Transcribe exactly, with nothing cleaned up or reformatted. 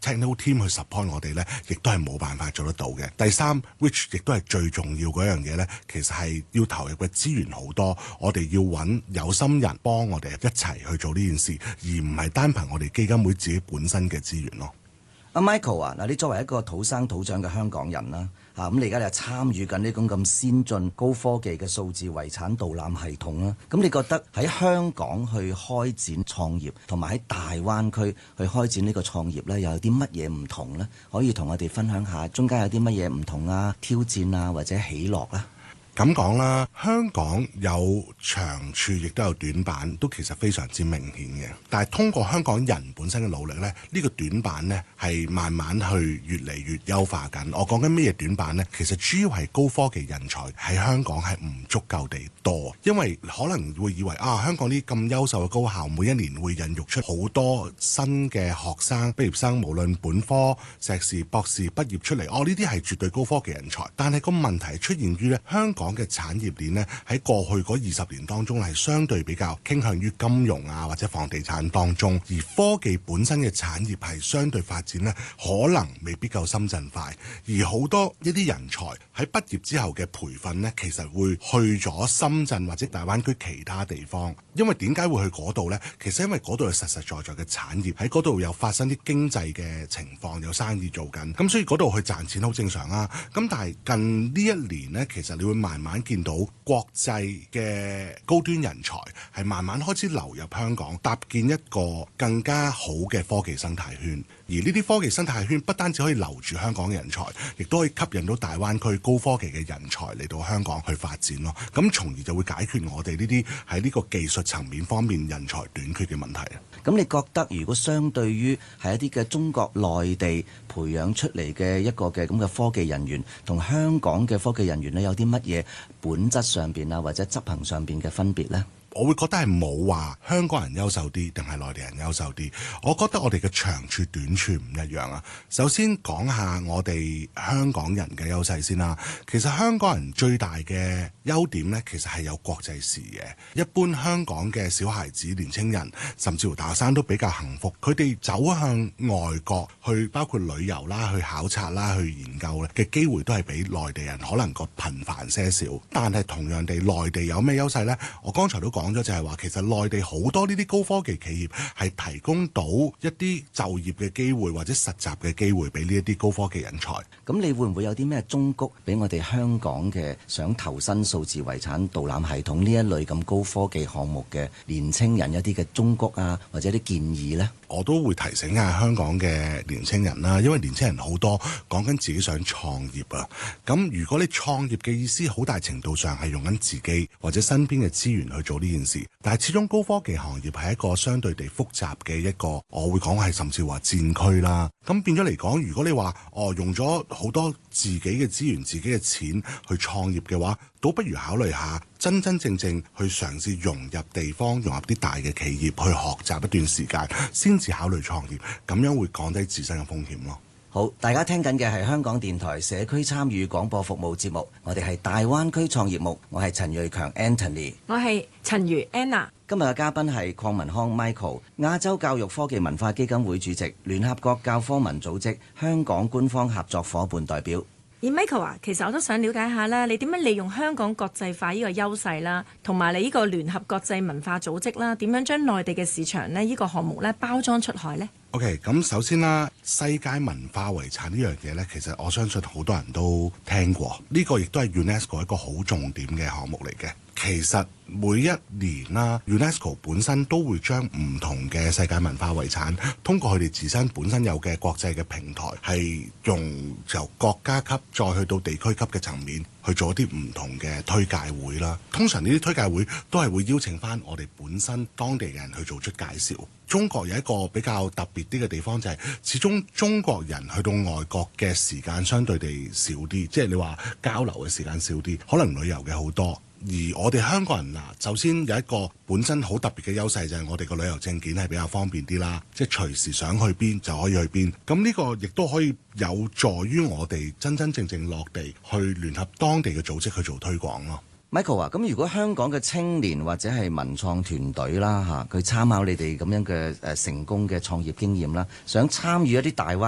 technical team 去 support 我哋呢，亦都係冇辦法做得到嘅。第三 which 亦都係最重要嗰樣嘢呢，其實係要投入嘅資源好多，我哋要揾有心人幫我哋一齊去做呢件事，而唔係單憑我哋基金會自己本身嘅資源咯。 阿 Michael 啊，嗱，你作為一個土生土長嘅香港人啦，嚇咁你而家又參與緊呢種咁先進高科技嘅數字遺產導覽系統啦，咁你覺得喺香港去開展創業，同埋喺大灣區去開展呢個創業呢，又有啲乜嘢唔同呢？可以同我哋分享下中間有啲乜嘢唔同啊、挑戰啊或者喜樂啊？ 咁講啦，香港有長處亦都有短板，都其實非常之明顯嘅。但係通過香港人本身嘅努力呢，呢、呢個短板呢係慢慢去越嚟越優化緊。我講緊咩嘢短板呢？其實主要係高科技人才喺香港係唔足夠地多，因為可能會以為啊，香港啲咁優秀嘅高校每一年會孕育出好多新嘅學生畢業生，無論本科、碩士、博士畢業出嚟，哦呢啲係絕對高科技人才。但係個問題出現於呢，香港嘅產業鏈呢，喺過去嗰二十年當中係相對比較傾向於金融啊或者房地產當中，而科技本身嘅產業係相對發展呢，可能未必夠深圳快，而好多一啲人才喺畢業之後嘅培訓呢，其實會去咗深圳或者大灣區其他地方。因為點解會去嗰度呢？其實因為嗰度有實實在在嘅產業，喺嗰度有發生啲經濟嘅情況，有生意做緊，咁所以嗰度去賺錢好正常啊。咁但係近呢一年呢，其實你會慢慢見到國際嘅高端人才係慢慢開始流入香港，搭建一個更加好嘅科技生態圈。而呢啲科技生態圈不單止可以留住香港嘅人才，亦都可以吸引到大灣區高科技嘅人才嚟到香港去發展咯。咁從而就會解決我哋呢啲喺呢個技術層面方面人才短缺嘅問題。 咁你覺得如果相對於係一啲嘅中國內地培養出嚟嘅一個嘅咁嘅科技人員，同香港嘅科技人員咧，有啲乜嘢本質上邊啊或者執行上邊嘅分別呢？ 我會覺得係冇話香港人優秀啲定係內地人優秀啲，我覺得我哋嘅長處短處唔一樣啊。首先講下我哋香港人嘅優勢先啦。其實香港人最大嘅優點呢，其實係有國際視野。一般香港嘅小孩子、年青人，甚至乎大學生都比較幸福，佢哋走向外國去，包括旅遊啦、去考察啦、去研究咧嘅機會都係比內地人可能個頻繁些少。但係同樣地，內地有咩優勢呢？我剛才都講咗，就係話其實內地好多呢啲高科技企業係提供到一啲就業嘅機會或者實習嘅機會俾呢一啲高科技人才。 咁你會唔會有啲咩忠告俾我哋香港嘅想投身數字遺產導覽系統呢一類咁高科技項目嘅年青人一啲嘅忠告啊，或者啲建議呢？ 我都會提醒下香港嘅年青人啦，因為年青人好多講緊自己想創業啊。咁如果你創業嘅意思好大程度上係用緊自己或者身邊嘅資源去做呢件事，但係始終高科技行業係一個相對地複雜嘅一個，我會講係甚至話戰區啦。咁變咗嚟講，如果你話哦用咗好多自己嘅資源、自己嘅錢去創業嘅話，倒不如考慮下真真正正去嘗試融入地方、融入啲大嘅企業去學習一段時間，先至考慮創業，咁樣會降低自身嘅風險咯。 好，大家聽緊嘅係香港電台社區參與廣播服務節目，我哋係大灣區創業目，我係陳瑞強 Anthony， 我係陳如 Anna。 今日嘅嘉賓係鄺文康 Michael， 亞洲教育科技文化基金會主席，聯合國教科文組織香港官方合作夥伴代表。 而 Michael 啊，其實我都想了解下啦，你點樣利用香港國際化呢個優勢啦，同埋你呢個聯合國際文化組織啦，點樣將內地嘅市場呢，呢個項目呢包裝出海呢？ OK， 咁首先啦，世界文化遺產呢樣嘢呢，其實我相信好多人都聽過，呢個亦都係 UNESCO 一個好重點嘅項目嚟嘅。其實每一年啦 UNESCO 本身都會將唔同嘅世界文化遺產通過佢哋自身本身有嘅國際嘅平台，係用由國家級再去到地區級嘅層面去做一啲唔同嘅推介會啦。通常呢啲推介會都係會邀請翻我哋本身當地嘅人去做出介紹。中國有一個比較特別啲嘅地方就係，始終中國人去到外國嘅時間相對地少啲，即係你話交流嘅時間少啲，可能旅遊嘅好多。而我哋香港人嗱，首先有一個本身好特別嘅優勢就係我哋個旅遊證件係比較方便啲啦，即係隨時想去邊就可以去邊。咁呢個亦都可以有助於我哋真真正正落地去聯合當地嘅組織去做推廣咯。 Michael 啊，咁如果香港嘅青年或者係文創團隊啦嚇，佢參考你哋咁樣嘅誒成功嘅創業經驗啦，想參與一啲大灣